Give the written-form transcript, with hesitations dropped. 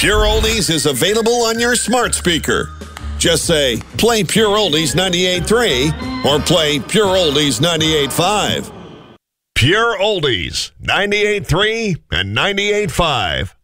Pure Oldies is available on your smart speaker. Just say, play Pure Oldies 98.3 or play Pure Oldies 98.5. Pure Oldies 98.3 and 98.5.